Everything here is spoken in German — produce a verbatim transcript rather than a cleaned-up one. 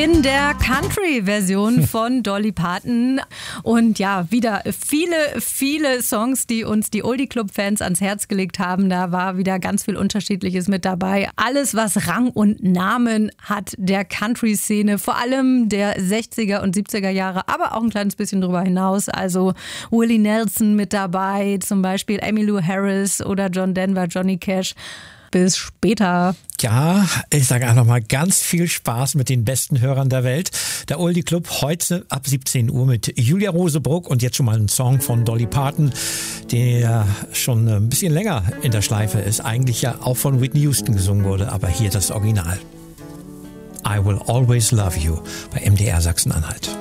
in der Country-Version von Dolly Parton. Und ja, wieder viele, viele Songs, die uns die Oldie Club-Fans ans Herz gelegt haben. Da war wieder ganz viel Unterschiedliches mit dabei. Alles, was Rang und Namen hat der Country-Szene, vor allem der sechziger und siebziger Jahre, aber auch ein kleines bisschen drüber hinaus. Also Willie Nelson mit dabei, zum Beispiel Emmylou Harris oder John Denver, Johnny Cash. Bis später. Ja, ich sage auch noch mal ganz viel Spaß mit den besten Hörern der Welt. Der Oldie Club heute ab siebzehn Uhr mit Julia Rosebrook und jetzt schon mal ein Song von Dolly Parton, der schon ein bisschen länger in der Schleife ist. Eigentlich ja auch von Whitney Houston gesungen wurde, aber hier das Original. I Will Always Love You bei M D R Sachsen-Anhalt.